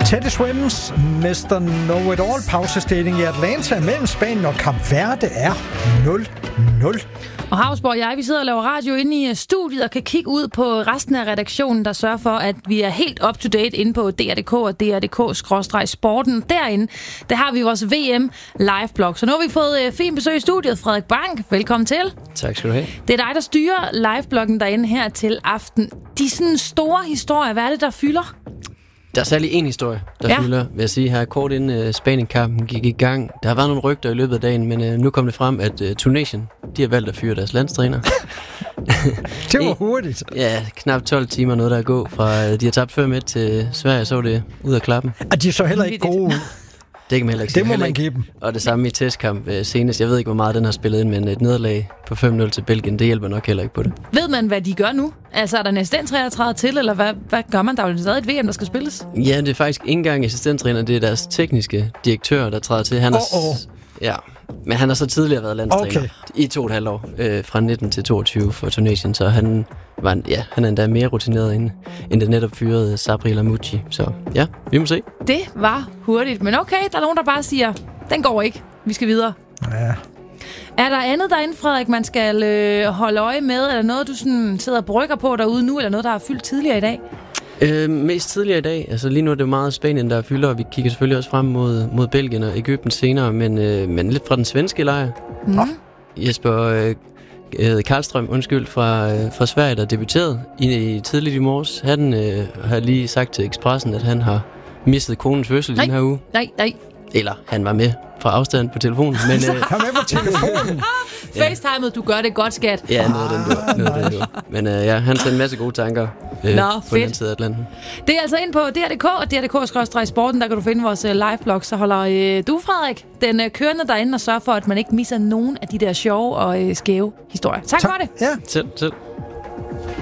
Teddy Swims, Mr. Know-It-All, pausestilling i Atlanta mellem Spanien og Kap Verde er 0-0. Og Havsborg og jeg, vi sidder og laver radio inde i studiet og kan kigge ud på resten af redaktionen, der sørger for, at vi er helt up-to-date inde på DR.dk og DR.dk/sporten. Derinde, der har vi vores VM live-blog. Så nu har vi fået fint besøg i studiet. Frederik Bang, velkommen til. Tak skal du have. Det er dig, der styrer live-bloggen derinde her til aften. De sådan store historier, hvad er det, der fylder? Der er særlig en historie, der fylder, vil jeg sige her kort inden Spanien-kampen gik i gang. Der har været nogle rygter i løbet af dagen, men nu kom det frem, at Tunesien, de har valgt at fyre deres landstræner. Det var hurtigt. Ja, knap 12 timer noget, der er gå fra de har tabt 5-1 til Sverige, så det ud af klappen. Og de er så heller ikke gode ud. Det kan man heller ikke sige. Det må man give dem. Og det samme i testkamp senest. Jeg ved ikke, hvor meget den har spillet ind, men et nederlag på 5-0 til Belgien, det hjælper nok heller ikke på det. Ved man, hvad de gør nu? Altså, er der en assistenttræner træder til, eller hvad gør man? Der er jo stadig et VM, der skal spilles. Ja, det er faktisk ikke engang assistenttræner, det er deres tekniske direktør, der træder til. Han er, ja, men han har så tidligere været landstræner i 2,5 år, fra 19 til 22 for Tunesien, så han er endda mere rutineret end det netop fyrede Sabri Lamouchi. Så ja, vi må se. Det var hurtigt, men okay, der er nogen, der bare siger, den går ikke, vi skal videre. Ja. Er der andet derinde, Frederik, man skal holde øje med? Er der noget, du sådan sidder og brygger på derude nu, eller noget, der har fyldt tidligere i dag? Mest tidligere i dag. Altså lige nu er det meget Spanien, der fylder, og vi kigger selvfølgelig også frem mod Belgien og Egypten senere, men lidt fra den svenske lejr. Jesper Karlstrøm, fra Sverige, der debuterede tidligt i morges. Han har lige sagt til Expressen, at han har mistet konens fødsel den her uge. Nej. Eller han var med fra afstand på telefonen. Men, han med på telefonen? FaceTimet, du gør det godt, skat. Ja, noget af den. Men han sendte en masse gode tanker på den side af Atlanten. Det er altså ind på DR.dk og DR.dk/sporten, der kan du finde vores live-blog. Så holder du, Frederik, den kørende derinde og sørger for, at man ikke misser nogen af de der sjove og skæve historier. Tak for det. Ja. Selv.